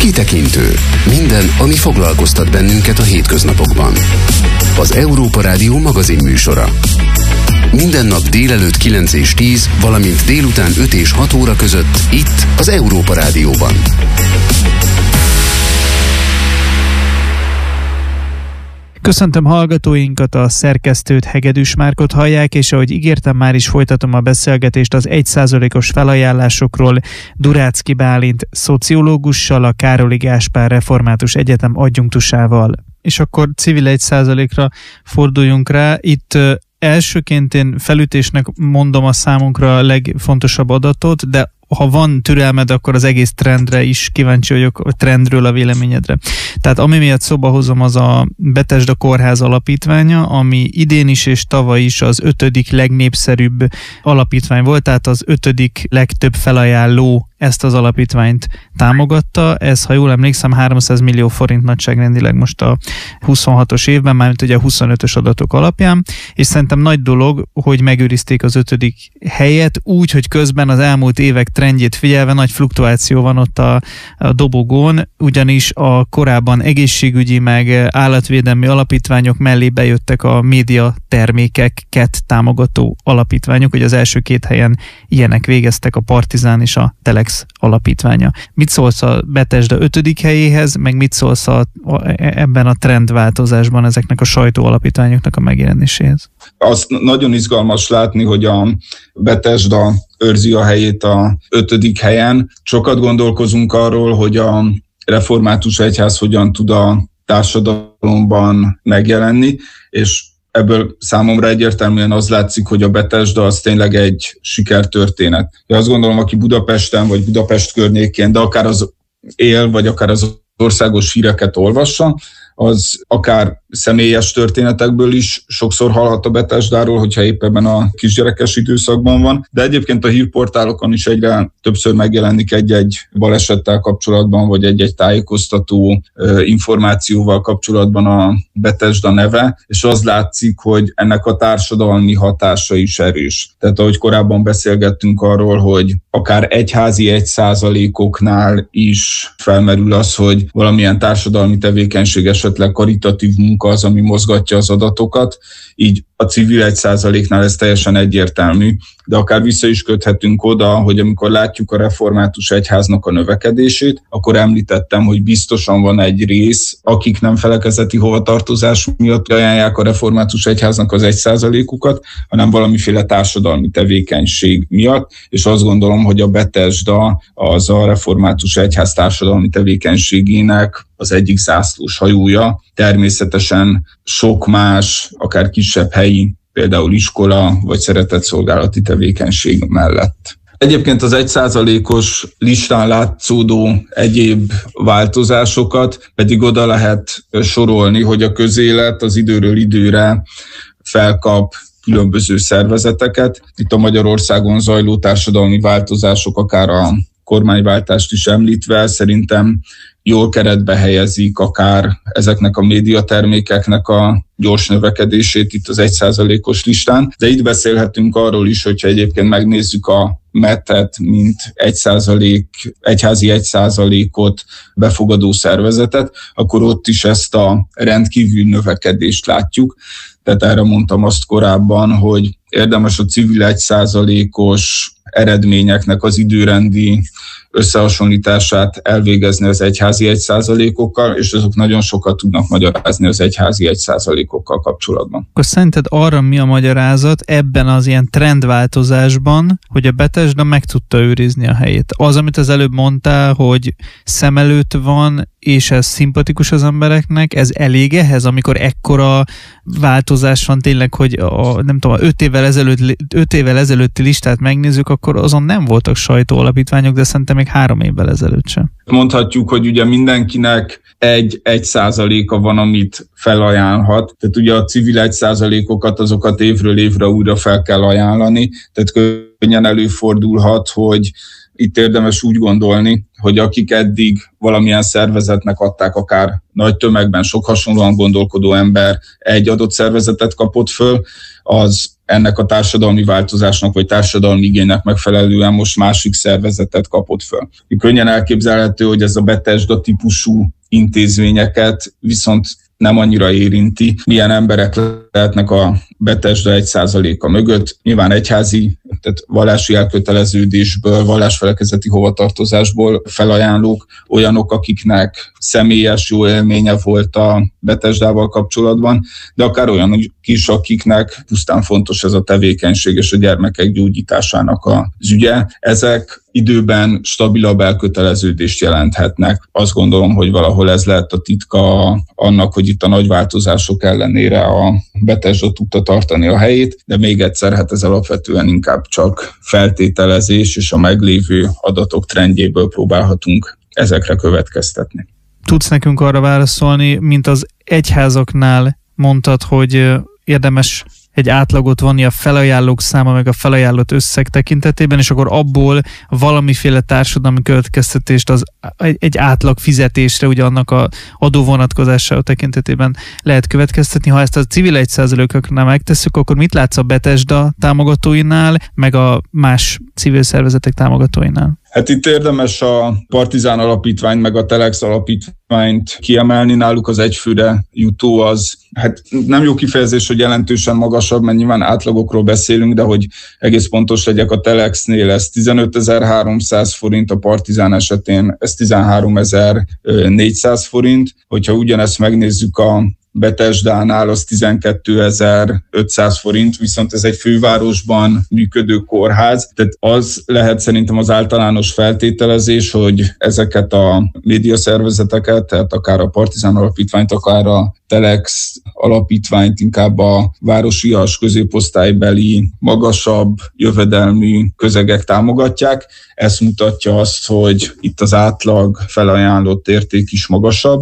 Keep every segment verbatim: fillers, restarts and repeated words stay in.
Kitekintő. Minden, ami foglalkoztat bennünket a hétköznapokban. Az Európa Rádió magazin műsora. Minden nap délelőtt kilenc és tíz, valamint délután öt és hat óra között itt az Európa Rádióban. Köszöntöm hallgatóinkat, a szerkesztőt, Hegedűs Márkot hallják, és ahogy ígértem, már is folytatom a beszélgetést az egy százalékos felajánlásokról Duráczky Bálint szociológussal, a Károli Gáspár Református Egyetem adjunktusával. És akkor civil egy százalékra forduljunk rá. Itt elsőként én felütésnek mondom a számunkra a legfontosabb adatot, de ha van türelmed, akkor az egész trendre is kíváncsi vagyok, a trendről a véleményedre. Tehát ami miatt szóba hozom, az a Bethesda Kórház alapítványa, ami idén is és tavaly is az ötödik legnépszerűbb alapítvány volt, tehát az ötödik legtöbb felajánló ezt az alapítványt támogatta. Ez, ha jól emlékszem, háromszáz millió forint nagyságrendileg most a huszonhatos évben, mármint ugye a huszonötös adatok alapján, és szerintem nagy dolog, hogy megőrizték az ötödik helyet, úgy, hogy közben az elmúlt évek trendjét figyelve nagy fluktuáció van ott a, a dobogón, ugyanis a korábban egészségügyi meg állatvédelmi alapítványok mellé bejöttek a média termékeket támogató alapítványok, hogy az első két helyen ilyenek végeztek, a Partizán és a Telex alapítványa. Mit szólsz a Bethesda ötödik helyéhez, meg mit szólsz a, a, ebben a trendváltozásban ezeknek a sajtóalapítványoknak a megjelenéséhez? Az nagyon izgalmas látni, hogy a Bethesda őrzi a helyét a ötödik helyen. Sokat gondolkozunk arról, hogy a református egyház hogyan tud a társadalomban megjelenni, és ebből számomra egyértelműen az látszik, hogy a Bethesda az tényleg egy sikertörténet. Én azt gondolom, aki Budapesten vagy Budapest környékén, de akár az él, vagy akár az országos híreket olvassa, az akár személyes történetekből is sokszor hallhat a Bethesdáról, hogyha épp ebben a kisgyerekes időszakban van, de egyébként a hírportálokon is egyre többször megjelenik egy-egy balesettel kapcsolatban, vagy egy-egy tájékoztató információval kapcsolatban a Bethesda neve, és az látszik, hogy ennek a társadalmi hatása is erős. Tehát ahogy korábban beszélgettünk arról, hogy akár egyházi egy százalékoknál is felmerül az, hogy valamilyen társadalmi tevékenység, esetleg karitatív munka az, ami mozgatja az adatokat, így a civil egy százaléknál ez teljesen egyértelmű, de akár vissza is köthetünk oda, hogy amikor látjuk a református egyháznak a növekedését, akkor említettem, hogy biztosan van egy rész, akik nem felekezeti hovatartozás miatt ajánlják a református egyháznak az egy százalékukat, hanem valamiféle társadalmi tevékenység miatt, és azt gondolom, hogy a Bethesda az a református egyház társadalmi tevékenységének az egyik zászlós hajója. Természetesen sok más, akár kisebb helyi, például iskola vagy szeretetszolgálati tevékenység mellett. Egyébként az egy százalékos listán látszódó egyéb változásokat pedig oda lehet sorolni, hogy a közélet az időről időre felkap különböző szervezeteket. Itt a Magyarországon zajló társadalmi változások, akár a kormányváltást is említve, szerintem jól keretbe helyezik akár ezeknek a médiatermékeknek a gyors növekedését itt az egy százalékos listán, de itt beszélhetünk arról is, hogyha egyébként megnézzük a metet, mint egy százalék, egyházi egy százalékot befogadó szervezetet, akkor ott is ezt a rendkívül növekedést látjuk. Tehát erre mondtam azt korábban, hogy érdemes a civil egy százalékos eredményeknek az időrendi összehasonlítását elvégezni az egyházi egy százalékokkal, és azok nagyon sokat tudnak magyarázni az egyházi egy százalékokkal kapcsolatban. Akkor szerinted arra mi a magyarázat ebben az ilyen trendváltozásban, hogy a Bethesda meg tudta őrizni a helyét? Az, amit az előbb mondtál, hogy szem előtt van, és ez szimpatikus az embereknek, ez elég ehhez, amikor ekkora változás van tényleg, hogy a, nem tudom, öt évvel ezelőtt, öt évvel ezelőtti listát megnézzük, akkor azon nem voltak sajtóalapítványok, de szerintem még három évvel ezelőtt sem. Mondhatjuk, hogy ugye mindenkinek egy egy százaléka van, amit felajánlhat. Tehát ugye a civil egy százalékokat, azokat évről évre újra fel kell ajánlani. Tehát könnyen előfordulhat, hogy itt érdemes úgy gondolni, hogy akik eddig valamilyen szervezetnek adták, akár nagy tömegben sok hasonlóan gondolkodó ember egy adott szervezetet kapott föl, az ennek a társadalmi változásnak vagy társadalmi igénynek megfelelően most másik szervezetet kapott föl. Könnyen elképzelhető, hogy ez a Bethesda típusú intézményeket viszont nem annyira érinti, milyen emberek lehetnek a Bethesda egy százaléka mögött. Nyilván egyházi, tehát vallási elköteleződésből, vallásfelekezeti hovatartozásból felajánlók, olyanok, akiknek személyes jó élménye volt a Bethesdával kapcsolatban, de akár olyanok is, akiknek pusztán fontos ez a tevékenység és a gyermekek gyógyításának az ügye. Ezek időben stabilabb elköteleződést jelenthetnek. Azt gondolom, hogy valahol ez lehet a titka annak, hogy itt a nagy változások ellenére a Bethesda tudta tartani a helyét, de még egyszer, hát ez alapvetően inkább csak feltételezés, és a meglévő adatok trendjéből próbálhatunk ezekre következtetni. Tudsz nekünk arra válaszolni, mint az egyházaknál mondtad, hogy érdemes egy átlagot vonni a felajánlók száma meg a felajánlott összeg tekintetében, és akkor abból valamiféle társadalmi következtetést az egy átlag fizetésre, ugye annak a adóvonatkozása tekintetében lehet következtetni. Ha ezt a civil egy százalékoknál megtesszük, akkor mit látsz a Bethesda támogatóinál, meg a más civil szervezetek támogatóinál? Hát itt érdemes a Partizán Alapítvány meg a Telex Alapítványt kiemelni. Náluk az egyfőre jutó az, hát nem jó kifejezés, hogy jelentősen magasabb, mert nyilván átlagokról beszélünk, de hogy egész pontos legyek, a Telexnél ez tizenötezer-háromszáz forint, a Partizán esetén ez tizenháromezer-négyszáz forint. Hogyha ugyanezt megnézzük a Bethesdánál, az tizenkétezer-ötszáz forint, viszont ez egy fővárosban működő kórház. Tehát az lehet szerintem az általános feltételezés, hogy ezeket a médiaszervezeteket, tehát akár a Partizán Alapítványt, akár a Telex Alapítványt inkább a városias középosztálybeli, magasabb jövedelmű közegek támogatják. Ez mutatja azt, hogy itt az átlag felajánlott érték is magasabb,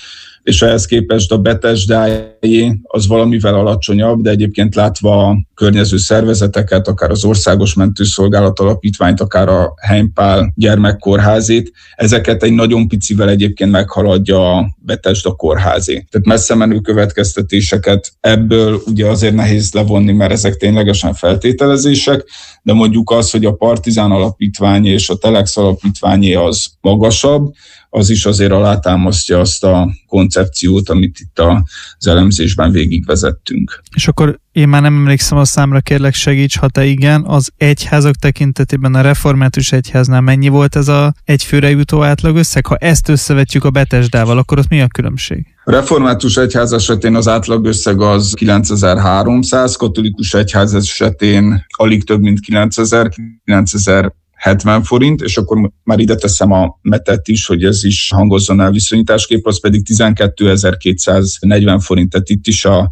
és ehhez képest a Bethesdájé az valamivel alacsonyabb, de egyébként látva a környező szervezeteket, akár az Országos Mentőszolgálat Alapítványt, akár a Heimpál gyermekkórházét, ezeket egy nagyon picivel egyébként meghaladja a Bethesda kórházé. Tehát messze menő következtetéseket ebből ugye azért nehéz levonni, mert ezek ténylegesen feltételezések, de mondjuk az, hogy a Partizán Alapítvány és a Telex Alapítványé az magasabb, az is azért alátámasztja azt a koncepciót, amit itt az elemzésben végigvezettünk. És akkor én már nem emlékszem a számra, kérlek segíts, ha te igen, az egyházak tekintetében a református egyháznál mennyi volt ez a egyfőre jutó átlagösszeg? Ha ezt összevetjük a Bethesdával, akkor ott mi a különbség? A református egyház esetén az átlagösszeg az kilencezer-háromszáz, katolikus egyház esetén alig több mint kilencezer, kilencezer-hetven forint, és akkor már ide teszem a metet is, hogy ez is hangozzon el viszonyításképp, az pedig tizenkétezer-kétszáznegyven forint, tehát itt is a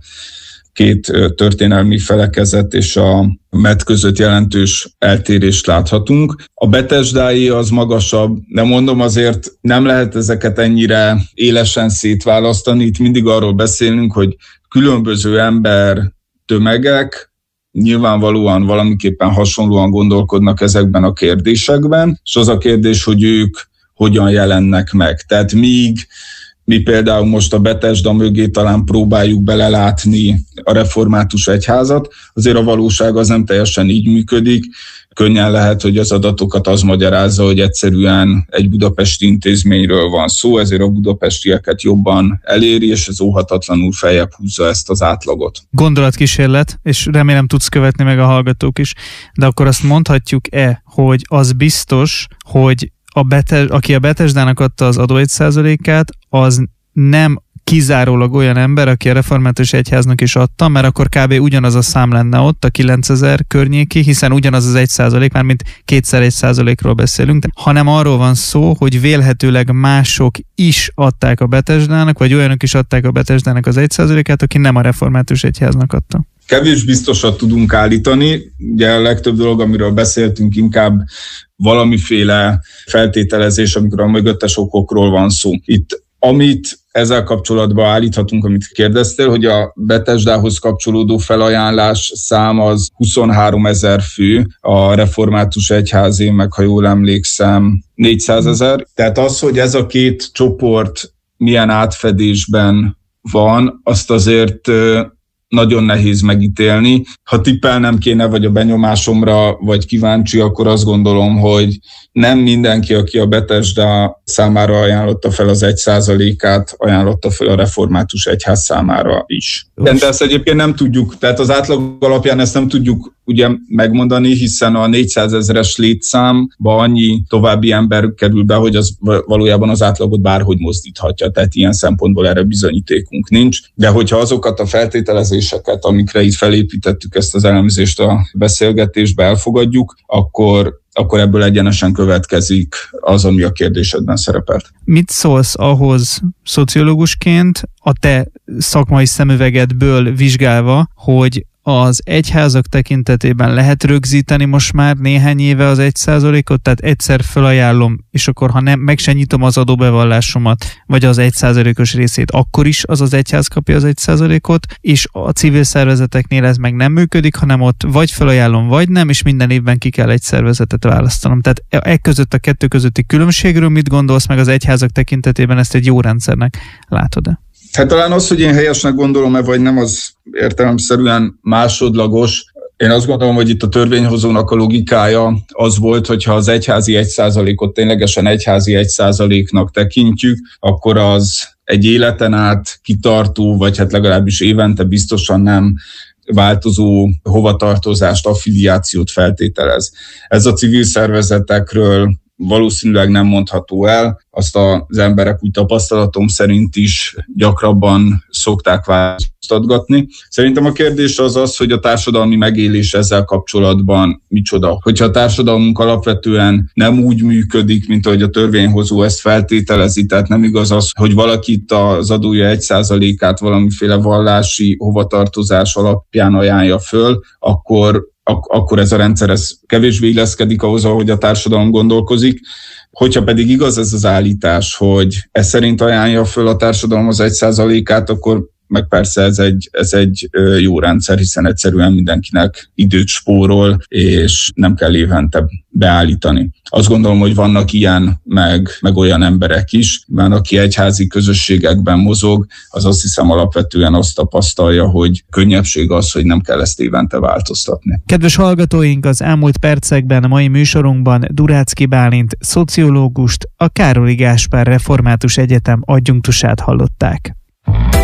két történelmi felekezet és a met között jelentős eltérést láthatunk. A Bethesdáé az magasabb, de mondom azért nem lehet ezeket ennyire élesen szétválasztani. Itt mindig arról beszélünk, hogy különböző ember tömegek nyilvánvalóan valamiképpen hasonlóan gondolkodnak ezekben a kérdésekben, és az a kérdés, hogy ők hogyan jelennek meg. Tehát míg mi például most a Bethesda mögé talán próbáljuk belelátni a református egyházat, azért a valóság az nem teljesen így működik. Könnyen lehet, hogy az adatokat az magyarázza, hogy egyszerűen egy budapesti intézményről van szó, ezért a budapestieket jobban eléri, és ez óhatatlanul feljebb húzza ezt az átlagot. Gondolatkísérlet, és remélem tudsz követni meg a hallgatók is, de akkor azt mondhatjuk-e, hogy az biztos, hogy a Bethesd, aki a Bethesdának adta az adó egy százalékát, az nem kizárólag olyan ember, aki a református egyháznak is adta, mert akkor kb. Ugyanaz a szám lenne ott, a kilencezer környéki, hiszen ugyanaz az egy százalék, már mint kétszer egy százalékról beszélünk, hanem arról van szó, hogy vélhetőleg mások is adták a Bethesdának, vagy olyanok is adták a Bethesdának az egy százalékát, aki nem a református egyháznak adta. Kevés biztosat tudunk állítani, ugye a legtöbb dolog, amiről beszéltünk, inkább valamiféle feltételezés, amikor a mögöttes okokról van szó. Itt Amit ezzel kapcsolatban állíthatunk, amit kérdeztél, hogy a Betesdához kapcsolódó felajánlás szám az huszonháromezer fő, a református egyházé meg, ha jól emlékszem, négyszázezer. Tehát az, hogy ez a két csoport milyen átfedésben van, azt azért nagyon nehéz megítélni. Ha tippelnem kéne, vagy a benyomásomra vagy kíváncsi, akkor azt gondolom, hogy nem mindenki, aki a Betesda számára ajánlotta fel az egy százalékát, ajánlotta fel a református egyház számára is. De, de ezt egyébként nem tudjuk, tehát az átlag alapján ezt nem tudjuk ugye megmondani, hiszen a négyszázezres létszámba annyi további ember kerül be, hogy az valójában az átlagot bárhogy mozdíthatja, tehát ilyen szempontból erre bizonyítékunk nincs. De hogyha azokat a feltételezéseket, amikre itt felépítettük ezt az elemzést a beszélgetésbe, elfogadjuk, akkor akkor ebből egyenesen következik az, ami a kérdésedben szerepelt. Mit szólsz ahhoz szociológusként, a te szakmai szemüvegedből vizsgálva, hogy az egyházak tekintetében lehet rögzíteni most már néhány éve az egy százalékot, tehát egyszer felajánlom, és akkor ha nem, meg sem nyitom az adóbevallásomat, vagy az egy százalékos részét, akkor is az az egyház kapja az egy százalékot, és a civil szervezeteknél ez meg nem működik, hanem ott vagy felajánlom, vagy nem, és minden évben ki kell egy szervezetet választanom. Tehát e között a kettő közötti különbségről mit gondolsz, meg az egyházak tekintetében ezt egy jó rendszernek látod-e? Hát talán az, hogy én helyesnek gondolom-e, vagy nem, az értelemszerűen másodlagos. Én azt gondolom, hogy itt a törvényhozónak a logikája az volt, hogyha az egyházi egy százalékot ténylegesen egyházi egy százaléknak tekintjük, akkor az egy életen át kitartó, vagy hát legalábbis évente biztosan nem változó hovatartozást, affiliációt feltételez. Ez a civil szervezetekről valószínűleg nem mondható el, azt az emberek úgy tapasztalatom szerint is gyakrabban szokták változtatgatni. Szerintem a kérdés az az, hogy a társadalmi megélés ezzel kapcsolatban micsoda. Hogyha a társadalmunk alapvetően nem úgy működik, mint ahogy a törvényhozó ezt feltételezi, tehát nem igaz az, hogy valaki itt az adója egy százalékát valamiféle vallási hovatartozás alapján ajánlja föl, akkor Ak- akkor ez a rendszer ez kevésbé illeszkedik ahhoz, ahogy a társadalom gondolkozik. Hogyha pedig igaz ez az állítás, hogy ez szerint ajánlja föl a társadalom az egy százalékát, akkor meg persze ez egy, ez egy jó rendszer, hiszen egyszerűen mindenkinek időt spórol, és nem kell évente beállítani. Azt gondolom, hogy vannak ilyen, meg, meg olyan emberek is, mert aki egyházi közösségekben mozog, az azt hiszem alapvetően azt tapasztalja, hogy könnyebbség az, hogy nem kell ezt évente változtatni. Kedves hallgatóink, az elmúlt percekben a mai műsorunkban Duráczky Bálint szociológust, a Károli Gáspár Református Egyetem adjunktusát hallották.